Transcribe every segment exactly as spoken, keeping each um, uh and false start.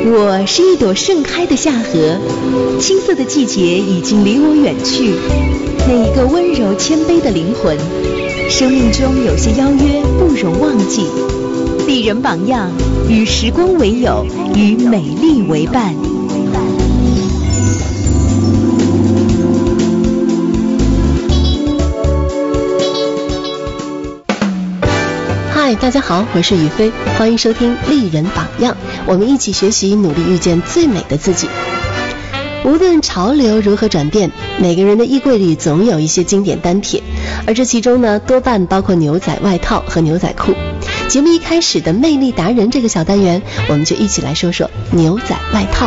我是一朵盛开的夏荷，青涩的季节已经离我远去。那一个温柔谦卑的灵魂，生命中有些邀约不容忘记。丽人榜样，与时光为友，与美丽为伴。 嗨，大家好，我是雨飞，欢迎收听丽人榜样，我们一起学习，努力遇见最美的自己。无论潮流如何转变，每个人的衣柜里总有一些经典单品，而这其中呢，多半包括牛仔外套和牛仔裤。节目一开始的魅力达人这个小单元，我们就一起来说说牛仔外套。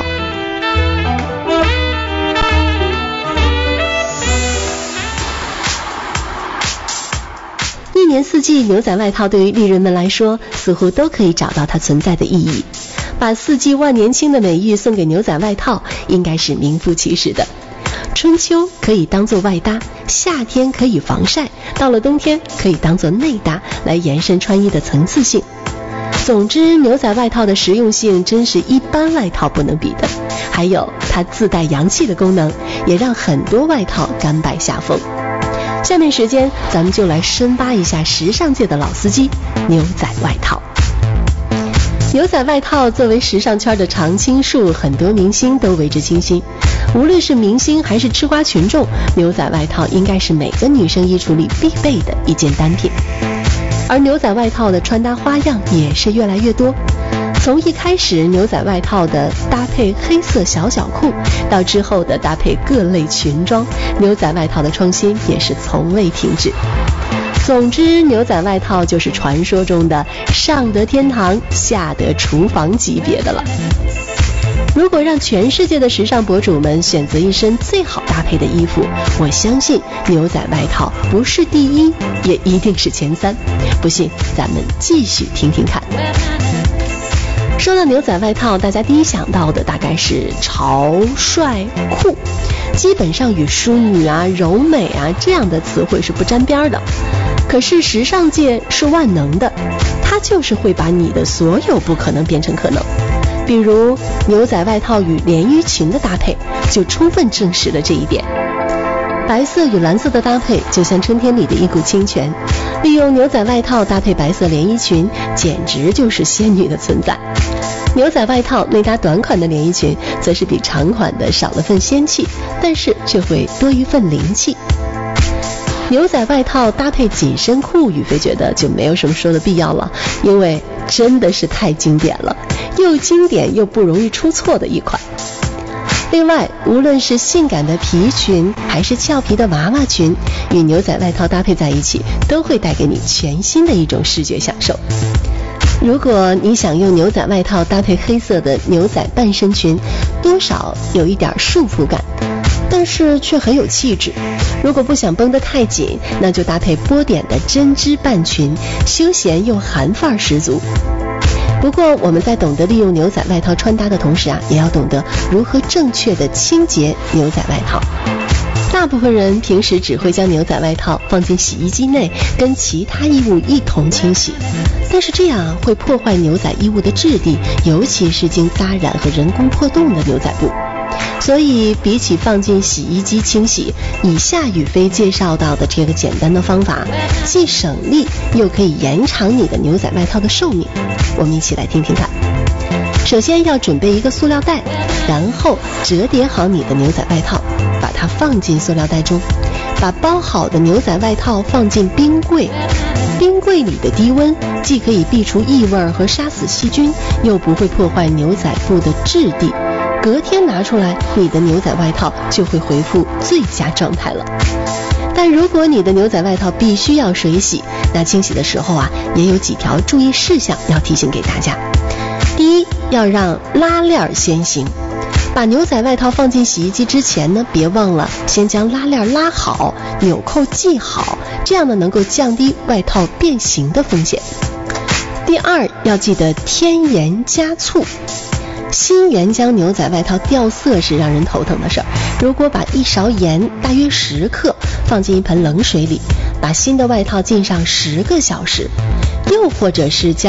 一年四季，牛仔外套对于丽人们来说，似乎都可以找到它存在的意义。把四季万年青的美誉送给牛仔外套，应该是名副其实的。春秋可以当作外搭，夏天可以防晒，到了冬天可以当作内搭，来延伸穿衣的层次性。总之，牛仔外套的实用性真是一般外套不能比的，还有它自带阳气的功能，也让很多外套甘拜下风。下面时间，咱们就来深扒一下时尚界的老司机——牛仔外套。牛仔外套作为时尚圈的常青树，很多明星都为之倾心。无论是明星还是吃瓜群众，牛仔外套应该是每个女生衣橱里必备的一件单品。而牛仔外套的穿搭花样也是越来越多。从一开始牛仔外套的搭配黑色小小裤，到之后的搭配各类裙装，牛仔外套的创新也是从未停止。总之，牛仔外套就是传说中的上得天堂下得厨房级别的了。如果让全世界的时尚博主们选择一身最好搭配的衣服，我相信牛仔外套不是第一，也一定是前三。不信，咱们继续听听看。说到牛仔外套，大家第一想到的大概是潮、帅、酷，基本上与淑女啊、柔美啊这样的词汇是不沾边的。可是时尚界是万能的，它就是会把你的所有不可能变成可能。比如牛仔外套与连衣裙的搭配，就充分证实了这一点。白色与蓝色的搭配就像春天里的一股清泉，利用牛仔外套搭配白色连衣裙，简直就是仙女的存在。牛仔外套内搭短款的连衣裙，则是比长款的少了份仙气，但是却会多一份灵气。牛仔外套搭配紧身裤，宇飞觉得就没有什么说的必要了，因为真的是太经典了，又经典又不容易出错的一款。另外，无论是性感的皮裙还是俏皮的娃娃裙，与牛仔外套搭配在一起，都会带给你全新的一种视觉享受。如果你想用牛仔外套搭配黑色的牛仔半身裙，多少有一点束缚感，但是却很有气质。如果不想绷得太紧，那就搭配波点的针织半裙，休闲又韩范儿十足。不过我们在懂得利用牛仔外套穿搭的同时啊，也要懂得如何正确的清洁牛仔外套。大部分人平时只会将牛仔外套放进洗衣机内，跟其他衣物一同清洗，但是这样会破坏牛仔衣物的质地，尤其是经扎染和人工破洞的牛仔布。所以比起放进洗衣机清洗，以下宇飞介绍到的这个简单的方法，既省力又可以延长你的牛仔外套的寿命。我们一起来听听看。首先要准备一个塑料袋，然后折叠好你的牛仔外套，把它放进塑料袋中，把包好的牛仔外套放进冰柜。冰柜里的低温既可以避除异味和杀死细菌，又不会破坏牛仔布的质地。隔天拿出来，你的牛仔外套就会恢复最佳状态了。但如果你的牛仔外套必须要水洗，那清洗的时候啊，也有几条注意事项要提醒给大家。第一，要让拉链先行。把牛仔外套放进洗衣机之前呢，别忘了先将拉链拉好，纽扣系好，这样呢能够降低外套变形的风险。第二，要记得添盐加醋。新原浆牛仔外套掉色是让人头疼的事儿。如果把一勺盐，大约十克，放进一盆冷水里，把新的外套浸上十个小时，又或者是将